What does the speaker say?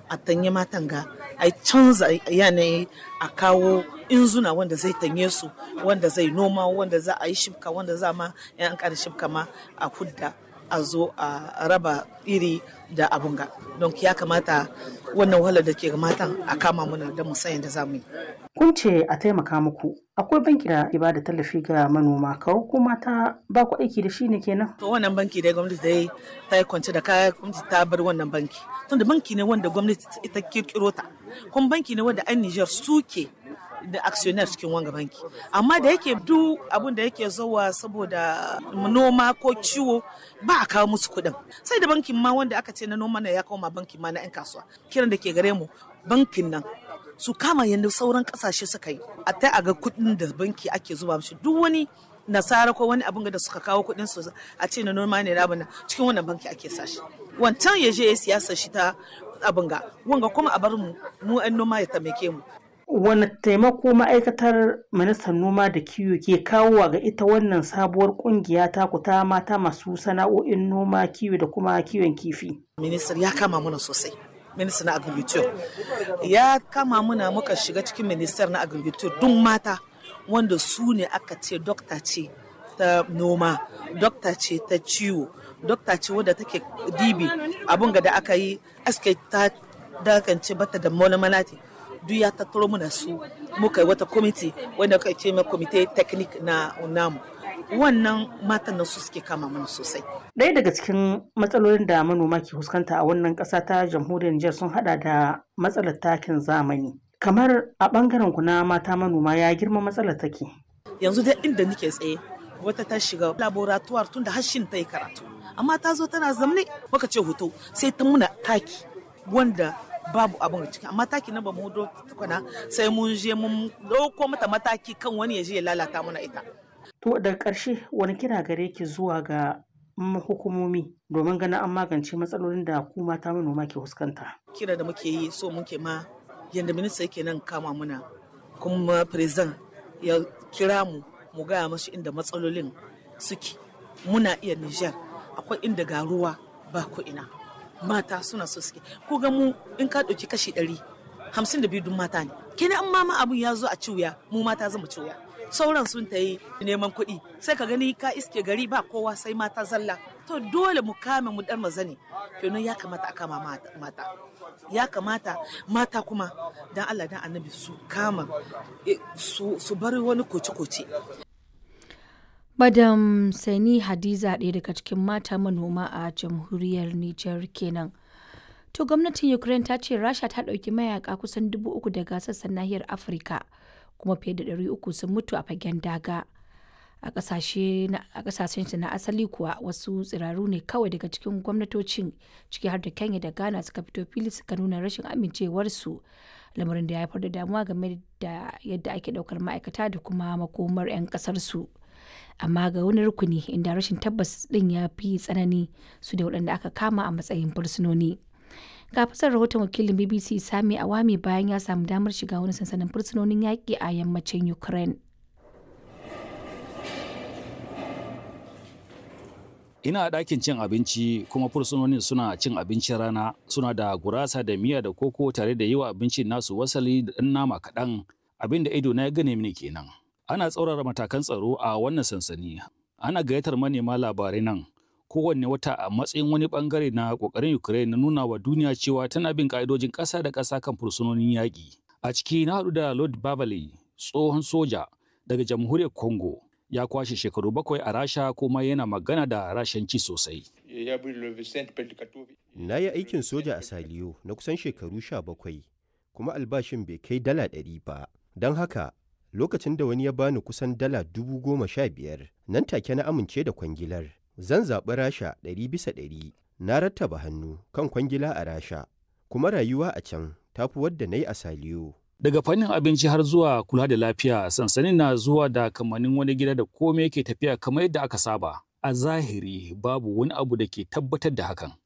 a tanye matan ga a canza yanayi a kawo inzuna wanda zai tanye su wanda zai noma wanda za a yi shibka wanda za ma yan an ƙara shibka ma a hudda a zo a raba iri da abun ga don ya kamata wannan wahalar da ke ga matan a kama mana da musayin da za mu yi. Kun ce a taimaka muku akwai banki da ke bada tallafi ga manoma kawo ko mata ba ku aiki da shi ne kenan? To wannan banki dai gwamnati dai ta yi kwance da kaya gwamnati ta bar wannan banki tunda banki ne wanda gwamnati ita kirkiro ta kuma banki ne wanda an Niger suke da actionnaire cikin wanga banki amma da yake duk abin da yake zuwa saboda noma ko ciwo ba a kawo musu kuɗin sai da bankin ma wanda aka ce na noma na ya kawo ma bankin ma na 'yan kasuwa kiran da ke gare mu bankin nan su kama yadda sauran kasashe suka yi a ta a ga kuɗin da banki ake zuba mishi duk wani nasara ko wani abin da suka kawo kuɗin su a ce na noma ne rabana cikin wannan banki ake sashi wancan ya je ya siyasa shi ta abin ga wanga kuma a bar mu 'yan noma ya tamake mu. Wani taimako ma'aikatar ministan noma da kiwo ke kawowa ga ita wannan sabuwar kungiya ta ku ta mata masu sana'o'in noma kiwo da kuma kiwon kifi? Ministan ya kama mana sosai. Ministan na agriculture ya kama muna muka shiga cikin ministan na agriculture duk mata wanda su ne aka ce dokta ce ta noma, dokta ce ta ciwo, dokta ce wadda take dibi abun da aka yi aske ta dakance bata da malamalati. Duk ya tattaro mana su muka yi wata kwamiti wanda aka ce mai kwamite teknik na namu wannan matan nan su suke kama mana sosai. Ɗaya daga cikin matsalolin da manoma ke fuskanta a wannan ƙasa ta jamhuriyar Nijar sun hada da matsalar takin zamani. Kamar a ɓangaren ku na mata manoma ya girma matsalar take. Yanzu dai inda nake tsaye wata ta shiga laboratoire tun da hashin ta yi karatu amma ta zo tana zamne muka ce hoto sai ta muna taki wanda babu abin ciki amma taki na ba mu hudo tukuna sai mun je mun dauko mata mataki kan wani ya je ya lalata mana ita. To daga ƙarshe wani kira gare ki zuwa ga hukumomi domin ganin an magance matsalolin da ku mata manoma ke fuskanta? Kira da muke yi so muke ma yanda minista yake nan kama muna kuma president ya kira mu gaya mashi inda matsalolin suke muna iya Niger akwai inda ga ruwa ba ko ina. Mata suna so suke ko ga mu in ka ɗauki kashi 152 dun mata ne kenan an mama abun ya zo a ciwya mu mata zama ciwya sauran sun ta yi neman kuɗi sai ka gani ka iske gari ba kowa sai mata zalla to dole mu kame mu dan mazane kenan ya kamata a kama mata ya kamata mata kuma dan Allah dan annabi su kama su bari wani koce-koce. Madam Sani Hadiza ɗaya daga cikin mata manoma a jamhuriyar Nijar kenan. To gwamnatin Ukraine ta ce Rasha ta ɗauki mayaka kusan 3,000 daga sassan nahiyar Afirka kuma fiye da 300 sun mutu a fagen daga. A ƙasashen na asali kuwa wasu tsiraru ne kawai daga cikin gwamnatocin ciki har da Kenya da Ghana suka fito fili suka nuna rashin amincewarsu lamarin da ya haifar da damuwa game da yadda ake ɗaukar ma'aikata da kuma makomar 'yan ƙasarsu. Amma ga wani rukuni inda rashin tabbas din ya fi tsanani su da waɗanda aka kama a matsayin fursunoni. Ga fasar rahoton wakilin BBC Sami Awami bayan ya samu damar shiga wani sansanin fursunonin yaƙi a yammacin Ukraine. Ina a ɗakin cin abinci kuma fursunonin suna cin abincin rana suna da gurasa da miya da koko tare da yi wa abincin nasu wasali da ɗan nama kaɗan abin da ido na ya gane mini kenan. Ana tsaurara matakan tsaro a wannan sansani. Ana gayyatar manema labarai nan kowanne wata a matsayin wani bangare na kokarin Ukraine na nuna wa duniya cewa tana bin ka'idojin ƙasa da ƙasa kan fursunonin yaƙi. A ciki na haɗu da Lord Babale, tsohon soja daga jamhuriyar Congo. Ya kwashe shekaru 7 a Rasha kuma yana magana da Rashanci sosai. Na yi aikin soja a Saliyo na kusan shekaru 17 kuma albashin bai kai dala 100 ba. Don haka lokacin da wani ya bani kusan dala 15,000 nan take na amince da kwangilar. Zan zaɓi Rasha 100%. Na rattaba hannu kan kwangila a Rasha, kuma rayuwa a can tafi wadda na yi a Saliyo. Daga fannin abinci har zuwa kula da lafiya, sansanin na zuwa da kamannin wani gida da komai ke tafiya kamar yadda aka saba. A zahiri babu wani abu da ke tabbatar da hakan.